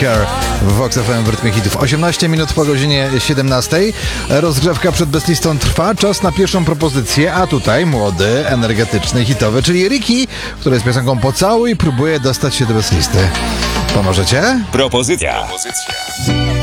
Maker w Vox FM w rytmie hitów. 18 minut po godzinie 17. Rozgrzewka przed Bestlistą trwa. Czas na pierwszą propozycję, a tutaj młody, energetyczny, hitowy, czyli Ricky, który z piosenką Pocałuj próbuje dostać się do Bestlisty. Pomożecie? Propozycja.